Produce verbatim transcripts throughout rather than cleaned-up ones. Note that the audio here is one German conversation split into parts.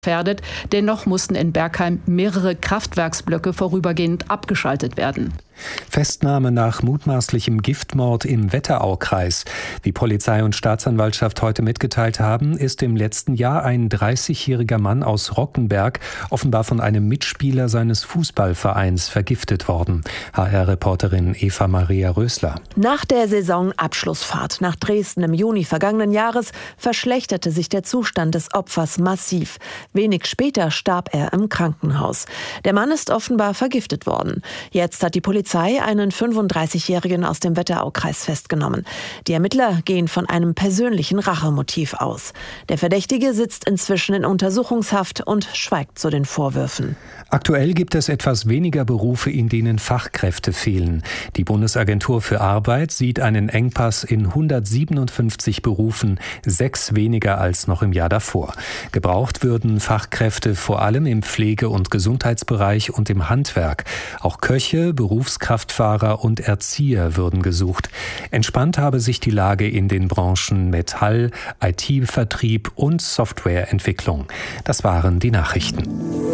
gefährdet. Dennoch mussten in Bergheim mehrere Kraftwerksblöcke vorübergehend abgeschaltet werden. Festnahme nach mutmaßlichem Giftmord im Wetteraukreis. Wie Polizei und Staatsanwaltschaft heute mitgeteilt haben, ist im letzten Jahr ein dreißigjähriger Mann aus Rockenberg offenbar von einem Mitspieler seines Fußballvereins vergiftet worden. H R-Reporterin Eva Maria Rösler. Nach der Saisonabschlussfahrt nach Dresden im Juni vergangenen Jahres verschlechterte sich der Zustand des Opfers massiv. Wenig später starb er im Krankenhaus. Der Mann ist offenbar vergiftet worden. Jetzt hat die Polizei einen fünfunddreißigjährigen aus dem Wetteraukreis festgenommen. Die Ermittler gehen von einem persönlichen Rachemotiv aus. Der Verdächtige sitzt inzwischen in Untersuchungshaft und schweigt zu den Vorwürfen. Aktuell gibt es etwas weniger Berufe, in denen Fachkräfte fehlen. Die Bundesagentur für Arbeit sieht einen Engpass in hundertsiebenundfünfzig Berufen, sechs weniger als noch im Jahr davor. Gebraucht würden Fachkräfte vor allem im Pflege- und Gesundheitsbereich und im Handwerk. Auch Köche, Berufskraftfahrer und Erzieher würden gesucht. Entspannt habe sich die Lage in den Branchen Metall, I T-Vertrieb und Softwareentwicklung. Das waren die Nachrichten.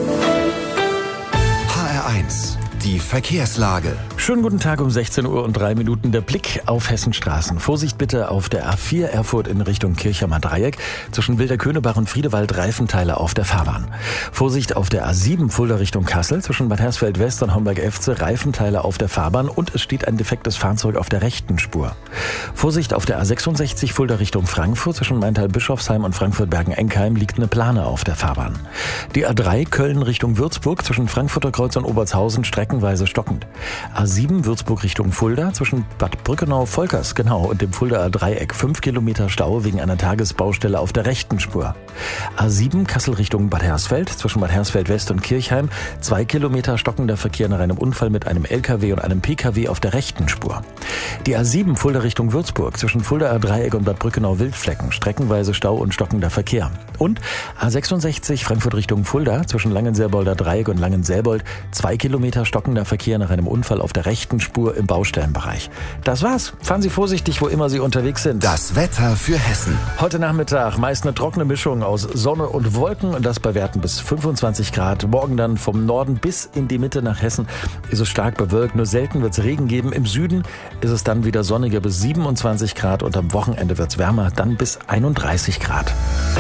H R eins. Die Verkehrslage. Schönen guten Tag um sechzehn Uhr und drei Minuten. Der Blick auf Hessenstraßen. Vorsicht bitte auf der A vier Erfurt in Richtung Kirchheimer Dreieck. Zwischen Wilderkönebach und Friedewald Reifenteile auf der Fahrbahn. Vorsicht auf der A sieben Fulda Richtung Kassel. Zwischen Bad Hersfeld West und Homberg-Efze Reifenteile auf der Fahrbahn. Und es steht ein defektes Fahrzeug auf der rechten Spur. Vorsicht auf der A sechsundsechzig Fulda Richtung Frankfurt. Zwischen Maintal-Bischofsheim und Frankfurt-Bergen-Enkheim liegt eine Plane auf der Fahrbahn. Die A drei Köln Richtung Würzburg. Zwischen Frankfurter Kreuz und Obertshausen streckenweise stockend. A sieben Würzburg Richtung Fulda zwischen Bad Brückenau-Volkers genau und dem Fuldaer Dreieck fünf Kilometer Stau wegen einer Tagesbaustelle auf der rechten Spur. A sieben Kassel Richtung Bad Hersfeld zwischen Bad Hersfeld West und Kirchheim zwei Kilometer stockender Verkehr nach einem Unfall mit einem L K W und einem P K W auf der rechten Spur. Die A sieben Fulda Richtung Würzburg zwischen Fuldaer Dreieck und Bad Brückenau-Wildflecken streckenweise Stau und stockender Verkehr. Und A sechsundsechzig Frankfurt Richtung Fulda zwischen Langenselbolder Dreieck und Langenselbold zwei Kilometer stockender Verkehr nach einem Unfall auf der rechten Spur im Baustellenbereich. Das war's. Fahren Sie vorsichtig, wo immer Sie unterwegs sind. Das Wetter für Hessen. Heute Nachmittag meist eine trockene Mischung aus Sonne und Wolken und das bei Werten bis fünfundzwanzig Grad. Morgen dann vom Norden bis in die Mitte nach Hessen ist es stark bewölkt. Nur selten wird es Regen geben. Im Süden ist es dann wieder sonniger bis siebenundzwanzig Grad und am Wochenende wird es wärmer, dann bis einunddreißig Grad.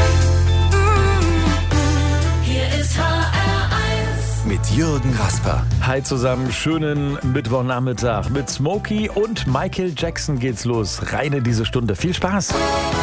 Mit Jürgen Rasper. Hi zusammen, schönen Mittwochnachmittag. Mit Smokey und Michael Jackson geht's los. Rein in diese Stunde. Viel Spaß.